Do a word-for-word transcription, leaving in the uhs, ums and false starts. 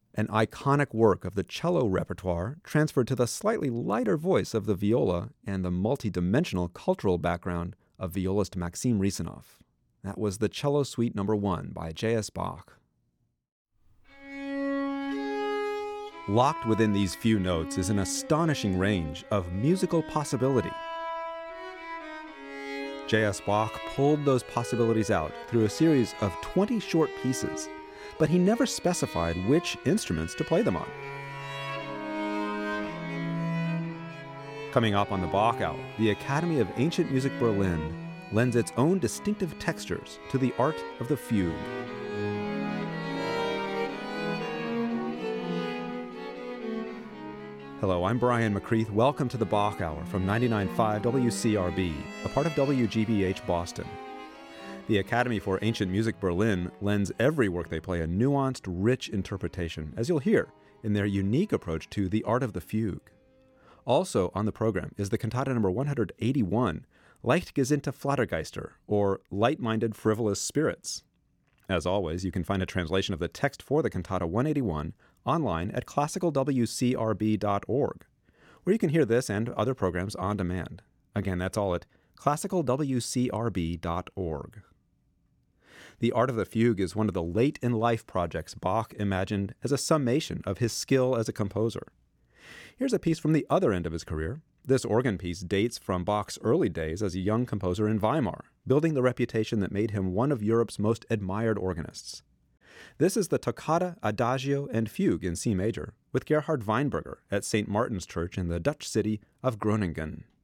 an iconic work of the cello repertoire transferred to the slightly lighter voice of the viola and the multi-dimensional cultural background of violist Maxim Risanov. That was the Cello Suite Number One by J S Bach. Locked within these few notes is an astonishing range of musical possibility. J S Bach pulled those possibilities out through a series of twenty short pieces, but he never specified which instruments to play them on. Coming up on the Bach Hour, the Academy of Ancient Music Berlin lends its own distinctive textures to the art of the fugue. Hello, I'm Brian McCreath. Welcome to the Bach Hour from ninety-nine point five W C R B, a part of W G B H Boston. The Academy for Ancient Music Berlin lends every work they play a nuanced, rich interpretation, as you'll hear, in their unique approach to the art of the fugue. Also on the program is the cantata number one hundred eighty-one, Leichtgesinnte Flattergeister, or Light-Minded Frivolous Spirits. As always, you can find a translation of the text for the cantata one eighty-one online at classical w c r b dot org, where you can hear this and other programs on demand. Again, that's all at classical w c r b dot org. The Art of the Fugue is one of the late-in-life projects Bach imagined as a summation of his skill as a composer. Here's a piece from the other end of his career. This organ piece dates from Bach's early days as a young composer in Weimar, building the reputation that made him one of Europe's most admired organists. This is the Toccata, Adagio, and Fugue in C major, with Gerhard Weinberger at Saint Martin's Church in the Dutch city of Groningen.